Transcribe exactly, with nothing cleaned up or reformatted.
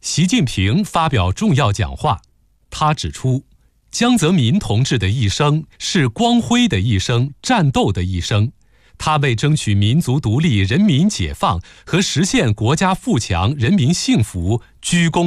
习近平发表重要讲话，他指出，江泽民同志的一生是光辉的一生，战斗的一生。他为争取民族独立、人民解放和实现国家富强、人民幸福，鞠躬。